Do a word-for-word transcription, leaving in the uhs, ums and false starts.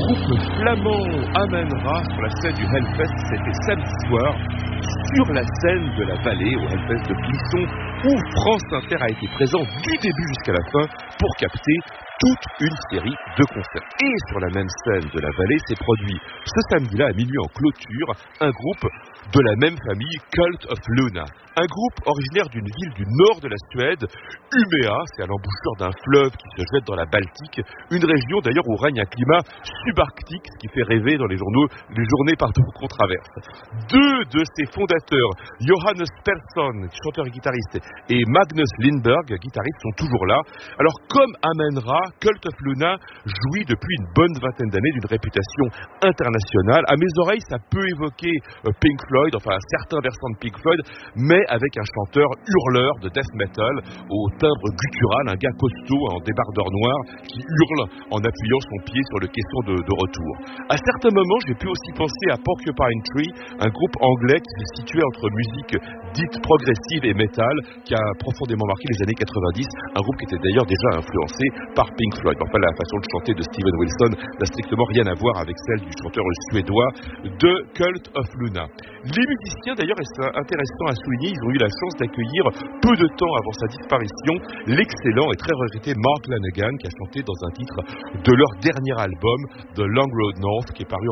groupe flamand Amen-Ra sur la scène du Hellfest, c'était samedi soir, sur la scène de la Vallée, au Hellfest de Clisson, où France Inter a été présent du début jusqu'à la fin pour capter toute une série de concerts. Et sur la même scène de la Vallée s'est produit ce samedi-là à minuit en clôture un groupe de la même famille, Cult of Luna. Un groupe originaire d'une ville du nord de la Suède, Umeå, c'est à l'embouchure d'un fleuve qui se jette dans la Baltique, une région d'ailleurs où règne un climat subarctique, ce qui fait rêver dans les journaux, les journées partout qu'on traverse. Deux de ses fondateurs, Johannes Persson, chanteur et guitariste, et Magnus Lindberg, guitariste, sont toujours là. Alors comme Amen-Ra, Cult of Luna jouit depuis une bonne vingtaine d'années d'une réputation internationale. À mes oreilles, ça peut évoquer euh, Pink Floyd, enfin certains versants de Pink Floyd, mais avec un chanteur hurleur de death metal au timbre guttural, un gars costaud en débardeur noir qui hurle en appuyant son pied sur le caisson de, de retour. À certains moments, j'ai pu aussi penser à Porcupine Tree, un groupe anglais qui se situait entre musique dite progressive et metal, qui a profondément marqué les années quatre-vingt-dix, un groupe qui était d'ailleurs déjà influencé par Pink Floyd. Enfin, la façon de chanter de Steven Wilson n'a strictement rien à voir avec celle du chanteur suédois de Cult of Luna. Les musiciens, d'ailleurs, et c'est intéressant à souligner, ils ont eu la chance d'accueillir peu de temps avant sa disparition l'excellent et très regretté Mark Lanegan, qui a chanté dans un titre de leur dernier album, The Long Road North, qui est paru